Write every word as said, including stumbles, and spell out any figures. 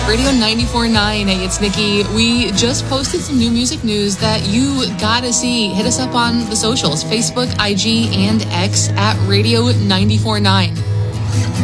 Radio ninety-four point nine. Hey, it's Nikki. We just posted some new music news that you gotta see. Hit us up on the socials, Facebook, I G, and X at Radio ninety-four point nine.